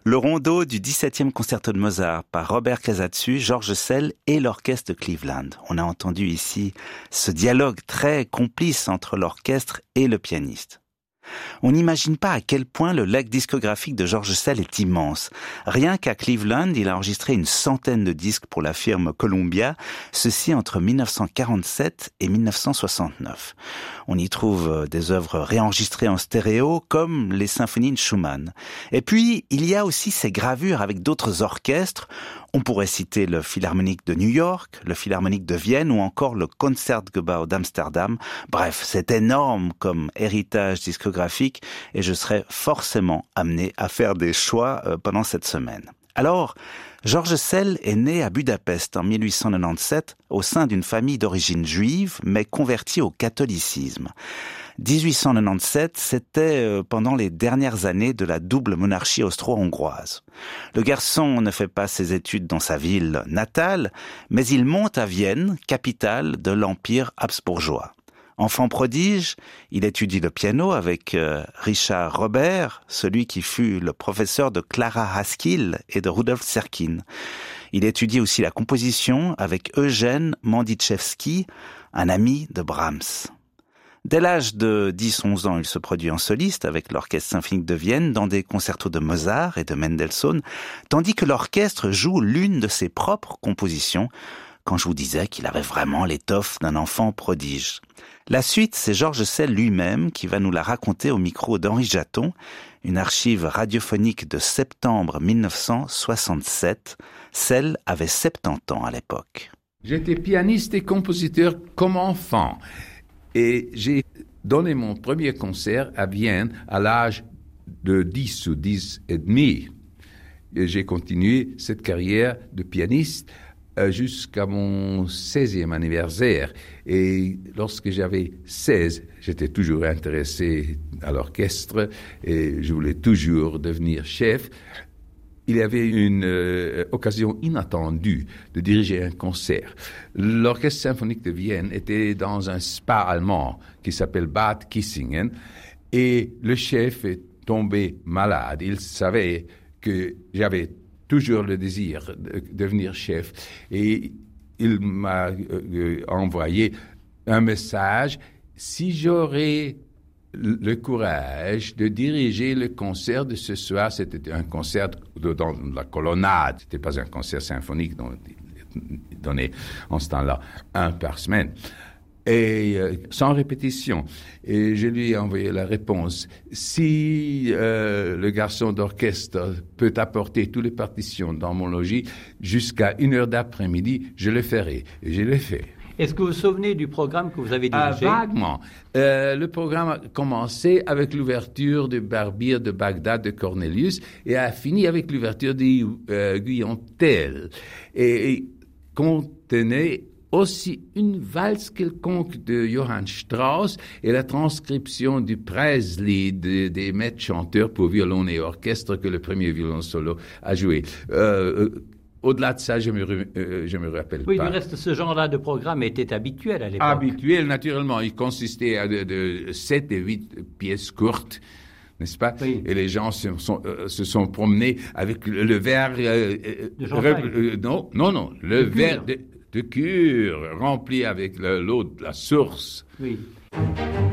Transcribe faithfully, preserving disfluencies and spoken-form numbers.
Le rondo du dix-septième concerto de Mozart par Robert Casatsu, George Szell et l'orchestre de Cleveland. On a entendu ici ce dialogue très complice entre l'orchestre et le pianiste. On n'imagine pas à quel point le legs discographique de George Szell est immense. Rien qu'à Cleveland, il a enregistré une centaine de disques pour la firme Columbia, ceci entre dix-neuf cent quarante-sept et dix-neuf cent soixante-neuf. On y trouve des œuvres réenregistrées en stéréo, comme les symphonies de Schumann. Et puis, il y a aussi ces gravures avec d'autres orchestres. On pourrait citer le Philharmonique de New York, le Philharmonique de Vienne ou encore le Concertgebouw d'Amsterdam. Bref, c'est énorme comme héritage discographique et je serai forcément amené à faire des choix pendant cette semaine. Alors, George Szell est né à Budapest en dix-huit cent quatre-vingt-dix-sept au sein d'une famille d'origine juive mais convertie au catholicisme. dix-huit cent quatre-vingt-dix-sept, c'était pendant les dernières années de la double monarchie austro-hongroise. Le garçon ne fait pas ses études dans sa ville natale, mais il monte à Vienne, capitale de l'Empire habsbourgeois. Enfant prodige, il étudie le piano avec euh, Richard Robert, celui qui fut le professeur de Clara Haskell et de Rudolf Serkin. Il étudie aussi la composition avec Eugène Mandichevski, un ami de Brahms. Dès l'âge de dix à onze ans, il se produit en soliste avec l'Orchestre symphonique de Vienne dans des concertos de Mozart et de Mendelssohn, tandis que l'orchestre joue l'une de ses propres compositions, quand je vous disais qu'il avait vraiment l'étoffe d'un enfant prodige. La suite, c'est George Szell lui-même qui va nous la raconter au micro d'Henri Jaton, une archive radiophonique de septembre dix-neuf cent soixante-sept. Szell avait soixante-dix ans à l'époque. J'étais pianiste et compositeur comme enfant. Et j'ai donné mon premier concert à Vienne à l'âge de dix ou dix et demi. Et j'ai continué cette carrière de pianiste jusqu'à mon seizième anniversaire. Et lorsque j'avais seize, j'étais toujours intéressé à l'orchestre et je voulais toujours devenir chef. Il y avait une euh, occasion inattendue de diriger un concert. L'Orchestre symphonique de Vienne était dans un spa allemand qui s'appelle Bad Kissingen et le chef est tombé malade. Il savait que j'avais toujours le désir de devenir chef et il m'a euh, envoyé un message. Si j'aurais le courage de diriger le concert de ce soir, c'était un concert de, dans la colonnade, c'était pas un concert symphonique dont il donnait en ce temps-là un par semaine. Et euh, sans répétition. Et je lui ai envoyé la réponse. Si euh, le garçon d'orchestre peut apporter toutes les partitions dans mon logis jusqu'à une heure d'après-midi, je le ferai. Et je l'ai fait. Est-ce que vous vous souvenez du programme que vous avez dirigé? Ah, vaguement. Euh, le programme a commencé avec l'ouverture du Barbier de Bagdad de Cornelius et a fini avec l'ouverture du euh, Guillaume Tell. Et, et contenait aussi une valse quelconque de Johann Strauss et la transcription du Presley de, des maîtres chanteurs pour violon et orchestre que le premier violon solo a joué. Euh, Au-delà de ça, je me, euh, je me rappelle oui, pas. Oui, du reste, ce genre-là de programme était habituel à l'époque. Habituel, naturellement. Il consistait à de, de sept et huit pièces courtes, n'est-ce pas? Oui. Et les gens se sont, euh, se sont promenés avec le, le verre... Euh, de champagne. Euh, non, non, non. Le de verre de, de cure rempli avec le, l'eau de la source. Oui.